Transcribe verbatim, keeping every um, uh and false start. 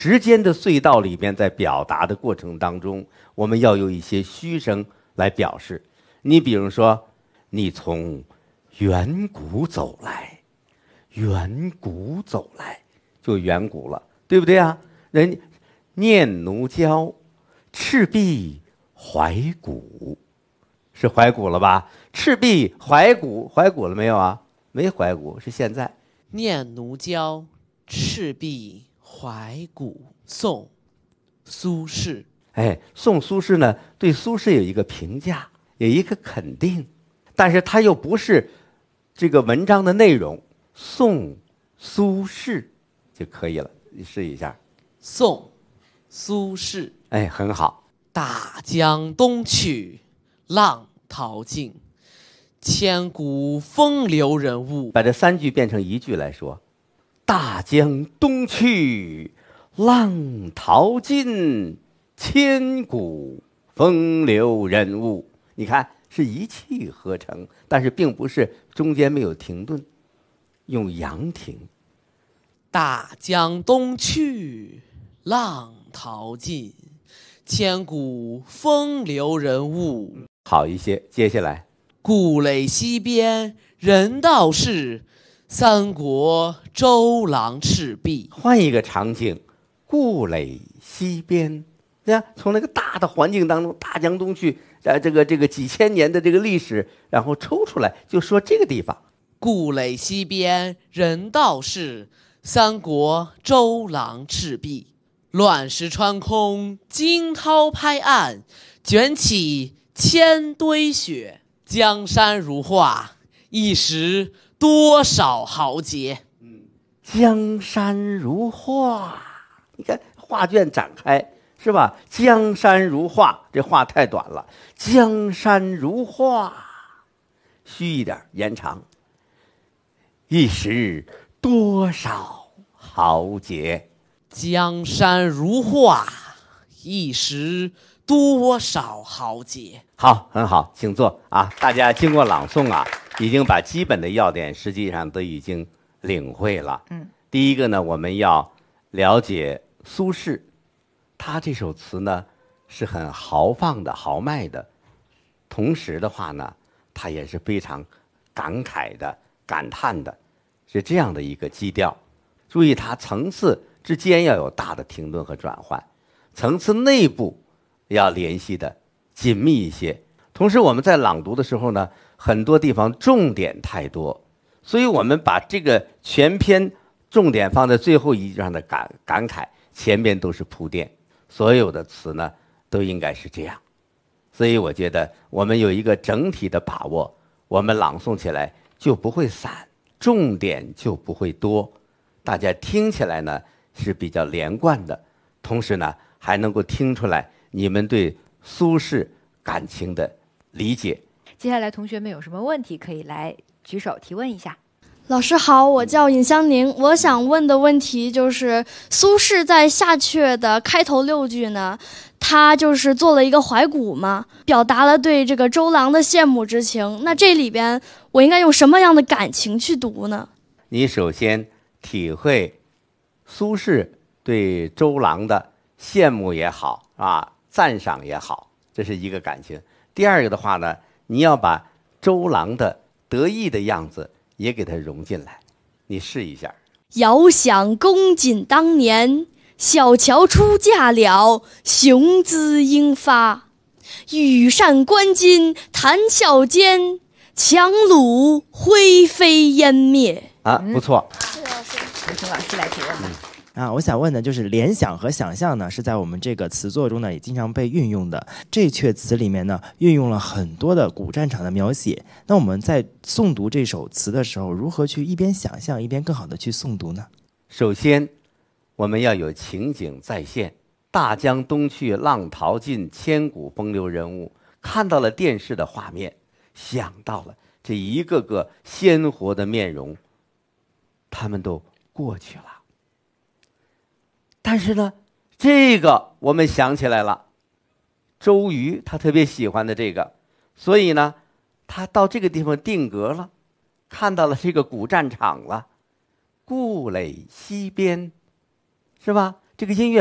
时间的隧道里边，在表达的过程当中，我们要有一些虚声来表示。你比如说，你从远古走来，远古走来，就远古了，对不对啊？人念奴娇，赤壁怀古，是怀古了吧？赤壁怀古，怀古了没有啊？没怀古，是现在。 念奴娇，赤壁怀古。宋，苏轼。 哎，宋苏轼呢，对苏轼有一个评价，有一个肯定，但是他又不是这个文章的内容。宋苏轼就可以了，你试一下。 宋苏轼。 哎，很好。 大江东去，浪淘尽，千古风流人物。 把这三句变成一句来说：大江东去，浪淘尽，千古风流人物。你看是一气呵成，但是并不是中间没有停顿，用阳停。 大江东去，浪淘尽，千古风流人物。 好一些。接下来， 故垒西边人道是，三国周郎赤壁。 换一个场景，故垒西边，对呀，从那个大的环境当中，大江东去，呃，这个这个几千年的这个历史，然后抽出来，就说这个地方。 故垒西边人道是，三国周郎赤壁。乱石穿空，惊涛拍岸，卷起千堆雪。江山如画，一时多少豪杰。 嗯，江山如画，你看画卷展开是吧？江山如画，这画太短了。江山如画，虚一点，延长。一时多少豪杰。 江山如画，一时多少豪杰。 好，很好，请坐啊！大家经过朗诵啊，已经把基本的要点实际上都已经领会了。 嗯， 第一个呢，我们要了解苏轼，他这首词呢是很豪放的、豪迈的，同时的话呢，他也是非常感慨的、感叹的，是这样的一个基调。注意，它层次之间要有大的停顿和转换，层次内部要联系的紧密一些。同时我们在朗读的时候呢，很多地方重点太多，所以我们把这个全篇重点放在最后一句上的感感慨，前边都是铺垫。所有的词呢都应该是这样，所以我觉得我们有一个整体的把握，我们朗诵起来就不会散，重点就不会多，大家听起来呢是比较连贯的，同时呢还能够听出来你们对苏轼感情的理解。 接下来同学们有什么问题可以来举手提问一下。 老师好，我叫尹香宁，我想问的问题就是，苏轼在下阙的开头六句呢，他就是做了一个怀古嘛，表达了对这个周郎的羡慕之情。那这里边我应该用什么样的感情去读呢？ 你首先体会苏轼对周郎的羡慕也好啊，赞赏也好，这是一个感情。第二个的话呢，你要把周郎的得意的样子也给它融进来，你试一下。 遥想公瑾当年，小乔出嫁了，雄姿英发。羽扇纶巾谈笑间，樯橹灰飞烟灭。 啊，不错。 有请老师来提问吧。 啊，我想问的就是联想和想象呢，是在我们这个词作中呢也经常被运用的。这阙词里面呢，运用了很多的古战场的描写。那我们在诵读这首词的时候，如何去一边想象一边更好的去诵读呢？ 首先，我们要有情景再现。大江东去，浪淘尽，千古风流人物。看到了电视的画面，想到了这一个个鲜活的面容，他们都过去了。但是呢，这个我们想起来了，周瑜他特别喜欢的这个，所以呢，他到这个地方定格了，看到了这个古战场了，故垒西边，是吧？ 这个音乐